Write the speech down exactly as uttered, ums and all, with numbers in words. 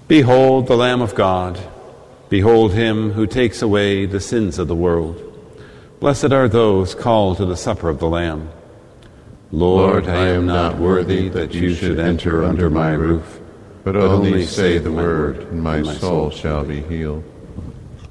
Behold the Lamb of God. Behold him who takes away the sins of the world. Blessed are those called to the supper of the Lamb. Lord, I am not worthy that you should enter under my roof, but only say the word, and my soul shall be healed.